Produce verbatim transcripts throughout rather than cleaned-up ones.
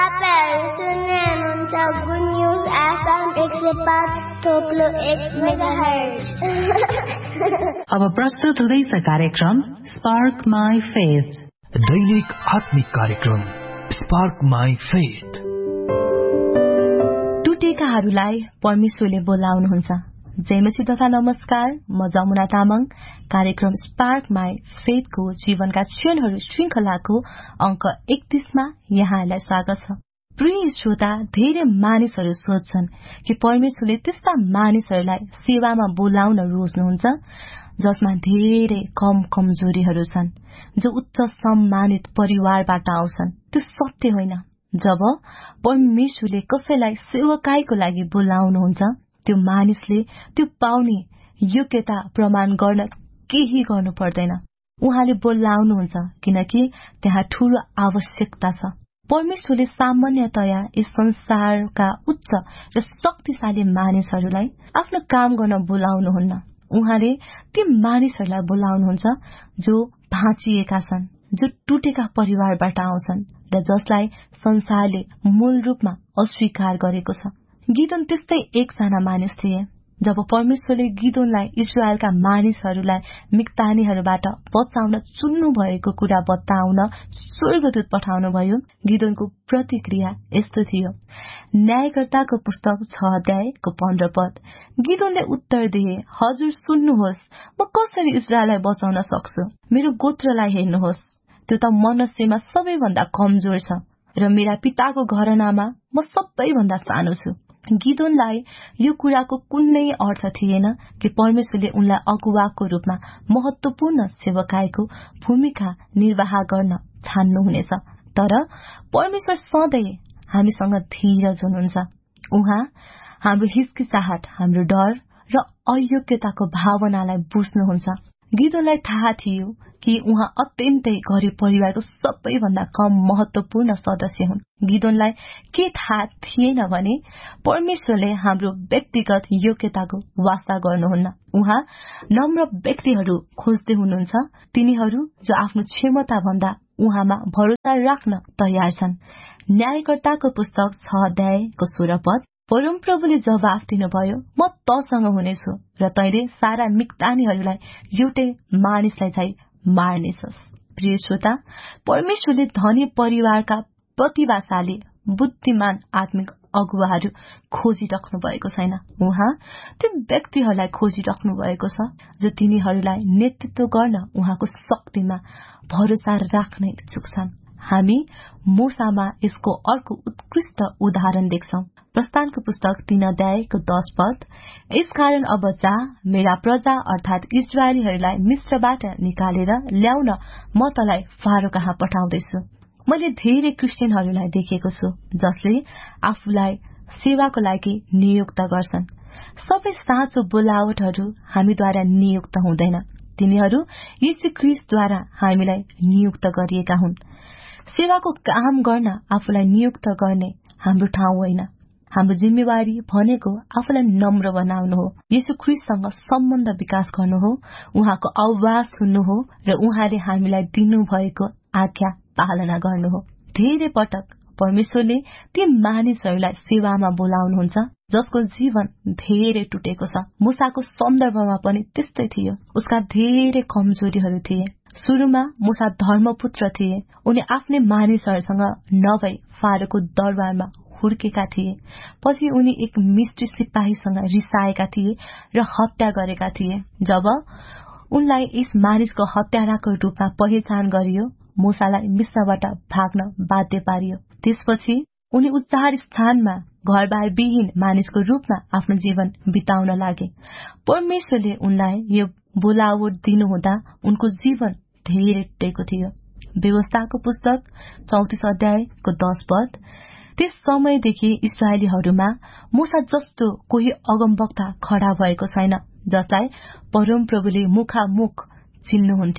तपाईहरु सुन्दै हुनुहुन्छ गुड न्युज एफएम एक सय पाँच थोप्लो एक मेगाहर्ज। अब प्रस्तुत हुँदैछ कार्यक्रम स्पार्क माई फेथ, दैनिक आत्मिक कार्यक्रम स्पार्क माई फेथ। टुटेकाहरूलाई परमेश्वरले बोलाउनुहुन्छ। जयमसी तथा नमस्कार, म जमुना तामाङ। कार्यक्रम स्पार्क माई फेथको जीवनका क्षणहरू श्रृंखलाको अंक एकतीसमा यहाँलाई स्वागत छ। प्रिय श्रोता, धेरै मानिसहरू सोध्छन् कि परमेश्वरले त्यस्ता मानिसहरूलाई सेवामा बोलाउन रोज्नुहुन्छ जसमा धेरै कम कमजोरीहरू छन्, जो उच्च सम्मानित परिवारबाट आउँछन्। त्यो सत्य होइन। जब परमेश्वरले कसैलाई सेवकाईको लागि बोलाउनुहुन्छ, त्यो मानिसले त्यो पाउने योग्यता प्रमाण गर्न केही गर्नु पर्दैन। उहाँले बोलाउनुहुन्छ किनकि त्यहाँ ठूलो आवश्यकता छ। परमेश्वरले सामान्यतया यस संसारका उच्च र शक्तिशाली मानिसहरूलाई आफ्नो काम गर्न बोलाउनुहुन्न। उहाँले ती मानिसहरूलाई बोलाउनुहुन्छ जो भाँचिएका छन्, जो टुटेका परिवारबाट आउँछन् र जसलाई संसारले मूल रूपमा अस्वीकार गरेको छ। गिदोन त्यस्तै एकजना मानिस थिए। जब परमेश्वरले गिदोनलाई इस्राएलका मानिसहरूलाई मिक्तानीहरूबाट बचाउन चुन्नु भएको कुरा बताउन स्वर्गदूत पठाउनु भयो, गिदोनको प्रतिक्रिया यस्तो थियो। न्यायकर्ताको पुस्तक छ अध्यायको पन्ध्र पद। गिदोनले उत्तर दिए, हजुर सुन्नुहोस्, म कसरी इस्राएललाई बचाउन सक्छु? मेरो गोत्रलाई हेर्नुहोस्, त्यो त मनस्यमा सबैभन्दा कमजोर छ र मेरा पिताको घरनामा म सबैभन्दा सानो छु। गिदोनलाई यो कुराको कुनै अर्थ थिएन कि परमेश्वरले उनलाई अगुवाको रूपमा महत्वपूर्ण सेवकाईको भूमिका निर्वाह गर्न छान्नुहुनेछ। तर परमेश्वर सधैँ हामीसँग धीरज हुनुहुन्छ। उहाँ हाम्रो हिचकिचाहट, हाम्रो डर र अयोग्यताको भावनालाई बुझ्नुहुन्छ। गिदोनलाई थाहा थियो कि उहाँ अत्यन्तै गरिब परिवारको सबैभन्दा कम महत्वपूर्ण सदस्य हुन्। गिदोनलाई के थाहा थिएन भने परमेश्वरले हाम्रो व्यक्तिगत योग्यताको वास्ता गर्नुहुन्न। उहाँ नम्र व्यक्तिहरू खोज्दै हुनुहुन्छ, तिनीहरू जो आफ्नो क्षमता भन्दा उहाँमा भरोसा राख्न तयार छन्। न्यायकर्ताको पुस्तक छ अध्यायको सोह्र पद। परमप्रभुले जवाफ दिनुभयो, म तसँग हुनेछु र तैले सारा मिक्तानीहरूलाई एउटै मानिसलाई चाहिँ मार्नेछस्। प्रिय श्रोता, परमेश्वरले धनी परिवारका प्रतिभाशाली बुद्धिमान आत्मिक अगुवाहरू खोजिराख्नु भएको छैन। उहाँ त्यो व्यक्तिहरूलाई खोजिराख्नु भएको छ जो तिनीहरूलाई नेतृत्व गर्न उहाँको शक्तिमा भरोसा राख्न इच्छुक छन्। हामी मूसामा यसको अर्को उत्कृष्ट उदाहरण देख्छौं। प्रस्थानको पुस्तक तीन अध्यायको दश पद। यसकारण अब जा, मेरा प्रजा अर्थात इस्राएलीहरूलाई मिस्रबाट निकालेर ल्याउन म तलाई फारो कहाँ पठाउँदैछु। मैले धेरै क्रिस्चियनहरूलाई देखेको छु जसले आफूलाई सेवाको लागि नियुक्त गर्छन्। सबै साँचो बोलावटहरू हामीद्वारा नियुक्त हुँदैन, तिनीहरू यीशु ख्रीष्टद्वारा हामीलाई नियुक्त गरिएका हुन्। सेवाको काम गर्न आफूलाई नियुक्त गर्ने हाम्रो ठाउँ होइन। हाम्रो जिम्मेवारी भनेको आफूलाई नम्र बनाउनु हो, यीशु ख्रीष्टसँग सम्बन्ध विकास गर्नु हो, उहाँको आवाज सुन्नु हो र उहाँले हामीलाई दिनुभएको आज्ञा पालना गर्नु हो। धेरै पटक परमेश्वरले ती मानिसहरूलाई सेवामा बोलाउनुहुन्छ जसको जीवन धेरै टुटेको छ। मूसाको सन्दर्भमा पनि त्यस्तै थियो। उसका धेरै कमजोरीहरू थिए। सुरुमा मूसा धर्मपुत्र थिए। उनी आफ्नै मानिसहरूसँग नभई फारोको दरबारमा हुर्केका थिए। पछि उनी एक मिस्त्री सिपाहीसँग रिसाएका थिए र हत्या गरेका थिए। जब उनलाई यस मानिसको हत्याराको रूपमा पहिचान गरियो, मूसालाई मिस्रबाट भाग्न बाध्य पारियो। त्यसपछि उनी उच्चार स्थानमा घरबार विहीन मानिसको रूपमा आफ्नो जीवन बिताउन लागे। परमेश्वरले उनलाई यो बोलावट दिनुहुँदा उनको जीवन धेरै टुटेको थियो। व्यवस्थाको पुस्तक चौतिस अध्यायको दश पद। त्यस समयदेखि इस्राएलीहरूमा मूसा जस्तो कोही अगमवक्ता खड़ा भएको छैन जसलाई परमप्रभुले मुखामुख चिन्नुहुन्थ्यो।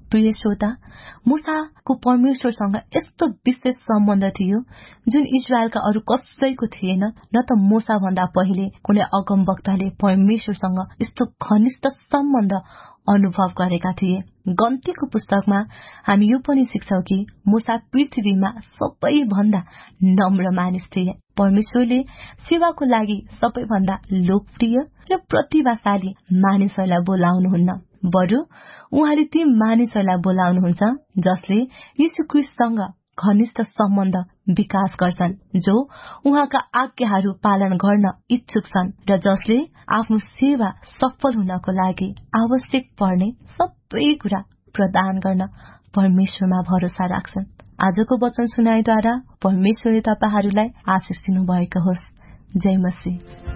प्रिय श्रोता, मूसाको परमेश्वरसँग यस्तो विशेष सम्बन्ध थियो जुन इजरायलका अरू कसैको थिएन। न त मूसा भन्दा पहिले कुनै अगमवक्ताले परमेश्वरसँग यस्तो घनिष्ठ सम्बन्ध अनुभव गरेका थिए। गन्तीको पुस्तकमा हामी यो पनि सिक्छौं कि मूसा पृथ्वीमा सबैभन्दा नम्र मानिस थिए। परमेश्वरले सेवाको लागि सबैभन्दा लोकप्रिय र प्रतिभाशाली मानिसहरूलाई बोलाउनुहुन्न, बरु उहाँले ती मानिसहरूलाई बोलाउनुहुन्छ जसले यीशु ख्रीष्टसँग घनिष्ठ सम्बन्ध विकास गर्छन्, जो उहाँका आज्ञाहरू पालन गर्न इच्छुक छन् र जसले आफ्नो सेवा सफल हुनको लागि आवश्यक पर्ने सबै कुरा प्रदान गर्न परमेश्वरमा भरोसा राख्छन्। आजको वचन सुनाइद्वारा परमेश्वरले तपाईहरूलाई आशिष दिनुभएको होस्। जय मसीह।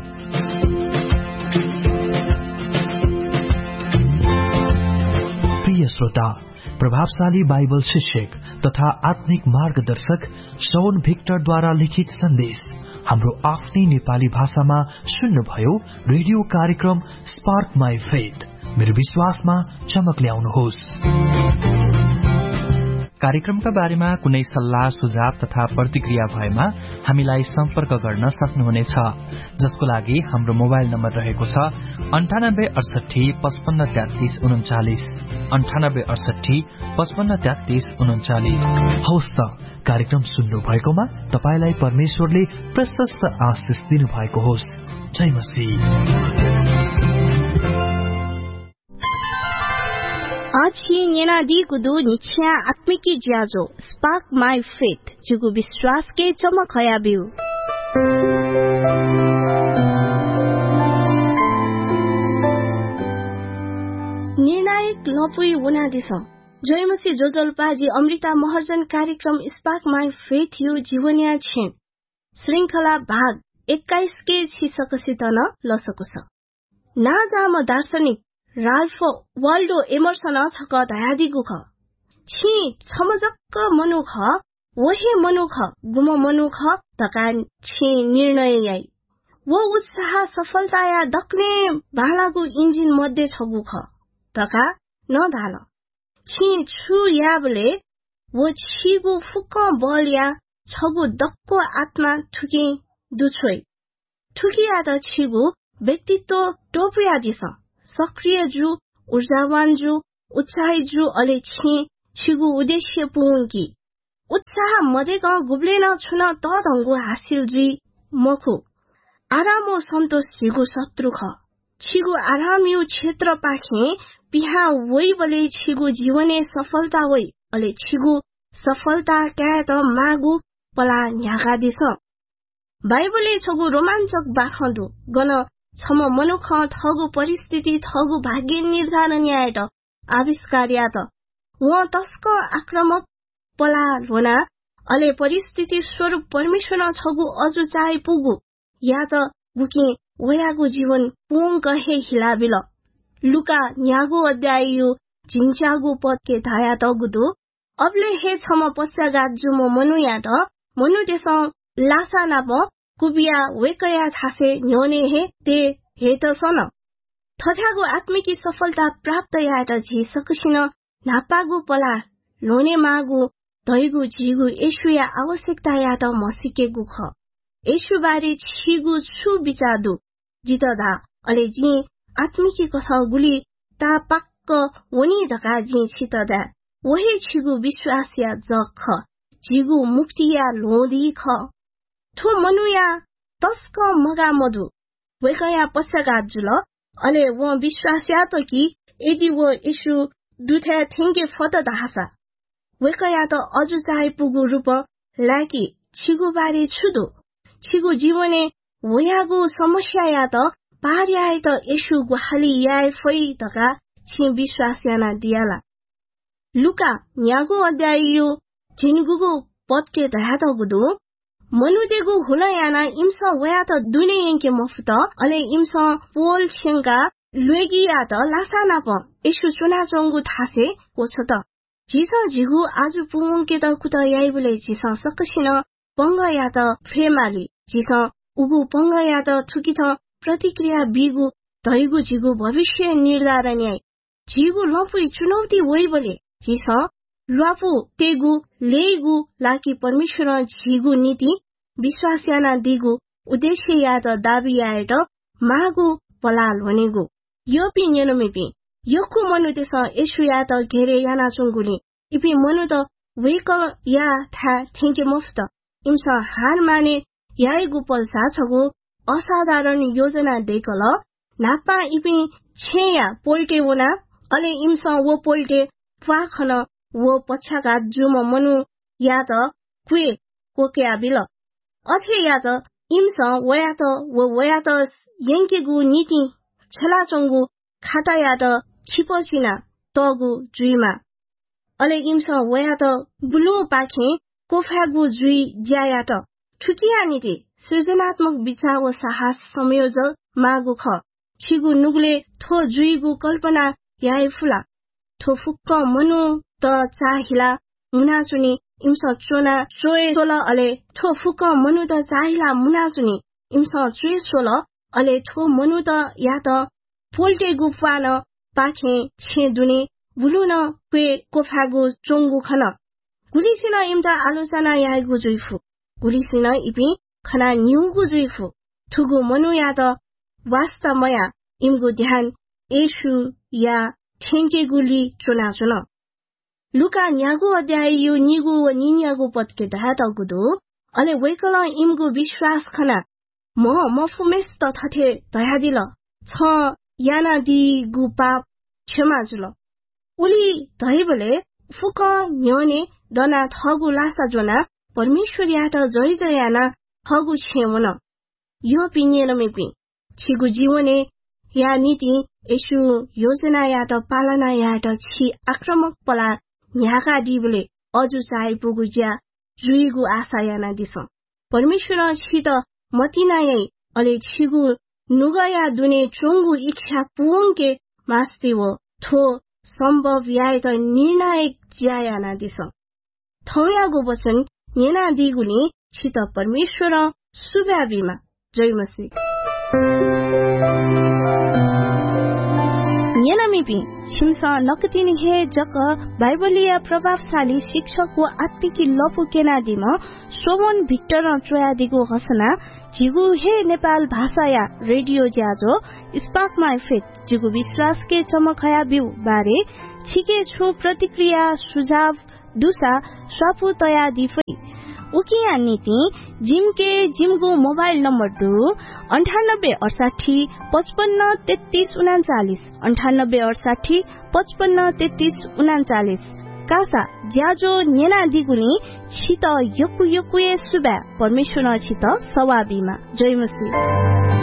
प्रिय श्रोता, प्रभावशाली बाइबल शिक्षक तथा आत्मिक मार्गदर्शक शौन भिक्टरद्वारा लिखित सन्देश हाम्रो आफ्नै नेपाली भाषामा सुन्नुभयो। रेडियो कार्यक्रम स्पार्क माई फेथ, मेरो विश्वासमा चमक ल्याउनुहोस्। कार्यक्रमका बारेमा कुनै सल्लाह सुझाव तथा प्रतिक्रिया भएमा हामीलाई सम्पर्क गर्न सक्नुहुनेछ, जसको लागि हाम्रो मोबाइल नम्बर रहेको छ अन्ठानब्बे अडसठी पचपन्न तेत्तीस उन्चालिस अन्ठानब्बे अडसठी पचपन्न तेत्तीस उन्चालिस। हवस् त, कार्यक्रम सुन्नु भएकोमा तपाईलाई परमेश्वरले प्रशस्त आशिष दिनुभएको होस्। जय मसीह। आज ही नेना दी गुदु निच्छा आत्मिकी ज्याजो स्पार्क माई फेथ जुगु विश्वास के चमक हया बिउ। निर्णायक लपुई वना दिस जयमसी जोजलपाजी अमृता महर्जन कार्यक्रम स्पार्क माई फेथ यु जीवनिया छेन श्रृंखला भाग एक्काइस के शीर्षकसित न लसको छ। ना जाम दार्शनिक राल्फ वाल्डो एमर्सन छक दयादिगु ख छि छमजक्क मनुख वही मनुख गुम मनुख तका छि निर्णय याई वो उत्साह सफलता या दक्ने भालागु इन्जिन मध्ये छगु ख तका न धाल छि छु याबले वो छिगु फुक्क बल या छगु दक्को आत्मा ठुकी दुछोइ ठुकिया त छिगु व्यक्तित्व टोपिया दिस सक्रिय जु ऊर्जावान जु उत्साही जु अले छि छिगु उद्देश्य पुंगी उत्साह मदेग गुब्लेन छुन त धंगु हासिल जुई मखु आरामो सन्तोष छिगु शत्रु ख छिगु आराम यु क्षेत्र पाखे पिहा वइ बले छिगु जीवने सफलता वइ अले छिगु सफलता क्या त मागु पला न्यागा दिस बाइबलले छगु रोमाञ्चक बाखदु गन छम मनुख थगु परिस्थिति थगु भाग्य निर्धारण याय त आविष्कार या त व तस्क आक्रमक पला रोना अले परिस्थिति स्वरूप परमेश्वर छगु अजु चाहे पुगु या त गुके वयागु जीवन पुङ कहे हिलाबिल लुका न्यागु अध्याय यु झिङचागु पद के धाया त गुदु अबले हे छम पश्चागात जु म मनु या त मनु देश लासा नाप कुबिया वेकया थासे न्योने हे ते हे त सन थथागु आत्मिकी सफलता प्राप्त या त झि सकसिन नापागु पला लोने मागु धैगु झिगु येशुया आवश्यकता या त मसिकेगु ख येशु बारे छिगु छु विचारदु जितदा अले जि आत्मिकी कथा गुली ता पक्क वनी धका जि छितदा वही छिगु विश्वास या जख झिगु मुक्ति या लोधी ख थो मनुया तस्क मगा मधु वेकया पश्चागात जुल अले वो विश्वास या त कि यदि वो यीशु दुथे थिंगे फत दासा वेकया त अजु चाहे पुगु रूप लाकी छिगु बारे छुदु छिगु जीवने वयागु समस्या या त पार्याय त यीशु गुहाली याय फै तका छि विश्वास याना दियाला लुका न्यागु अध्याय यु झिनगुगु पद के दया त गुदु मनुदेगु हुला याना इम्स वया त दुने यंके मफत अले इम्स पोल छेंगा लुएगी या त लासा नाप यीशु चुना चंगु थासे कोछ त जिस जिगु आज पुंके त कुत याइबुले जिस सकसिन पंग या त फेमाली जिस उगु पंग या त थुकी त प्रतिक्रिया बिगु धैगु जिगु भविष्य निर्धारण याइ जिगु लपुई चुनौती वइबले 지서 루아푸 테구 레이구 라키 परमेश्वर 지구 नीति विश्वास्याना दिगु उद्देश्य याद दाबी आएर मागु पलाल भनेगु यो पिन्यनमेपि योखु मनु देश यसु याद घेरे याना चुंगुली इपि मनु त वेक या था थेंके मुफ्त इम्स हार माने याइगु पल्सा छगु असाधारण योजना देखल नापा इपि छेया पोल्टे वना अले इम्स वो पोल्टे फाखन वो पछाका जुम मनु याद क्वे कोक्या बिल अथे याद इम्स वयात वो वयात यंकेगु नीति छलाचंगु खाता याद खिपसिना तगु जुइमा अले इम्स वयात बुलु पाखे कोफागु जुइ ज्यायात ठुकिया नीति सृजनात्मक विचार व साहस संयोजक मागु ख छिगु नुगले थो जुइगु कल्पना याइ फुला थो फुक्क मनु त चाहिला मुनाचुनी इम्स चोना चोए सोल अले थो फुक्क मनु त चाहिला मुनाचुनी इम्स चोए सोल अले थो मनु त या त पोल्टे गुफान पाखे छे दुने बुलु न क्वे कोफागु चोंगु खन गुलिसिन इम्ता आलोचना याइगु जुइफु गुलिसिन इपि खना न्युगु जुइफु थुगु मनु या त वास्तवमया इमगु ध्यान येशु या ठेंके गुली चुना चुन लुका न्यागु अध्याय यो निगु व निन्यागु पत्के धातगुदु अले वेकल इमगु विश्वास खना म मफुमेस त थथे दयादिल छ याना दिगु पाप क्षमा जुल उली दहिबले फुक न्योने दना थगु लासा जोना परमेश्वर यात जय जयाना थगु छेवन यो पिनिएन मेपि छिगु जीवने या नीति यसु योजना यात पालना यात छि आक्रमक पला न्याका दिबले अजु चाइ पुगु ज्या जुइगु आशा याना दिस परमेश्वर छित मतिनायै अले छिगु नुगया दुने चोंगु इच्छा पुंके मास्तिवो थो सम्भव यात निर्णायक ज्यायाना दिस थौयागु वचन येना दिगुनी छित परमेश्वर सुब्याबीमा जय मसीह येनामिपि छिमसा नकतिनि हे जक बाइबलीय प्रभावशाली शिक्षक व आत्मिकी लपु केनादिम सोमन भिक्टर चोयादिगो घोषणा जिगु हे नेपाल भाषाया रेडियो ज्याजो स्पार्क माई फेथ जिगु विश्वास के चमकया बिउ बारे छिके छु प्रतिक्रिया सुझाव दुसा स्वापु तया दिफै उकिया नीति जिमके जिमगो मोबाइल नम्बर दु अंठानब्बे अड़साठी पचपन्न तेत्तीस उनाचालीस अंठानब्बे अड़साठी पचपन्न तेत्तीस उनाचालीस कासा ज्याजो नेना दिगुनी छित यकु यकुए सुबा परमेश्वर छित सवाबीमा जय मसीह।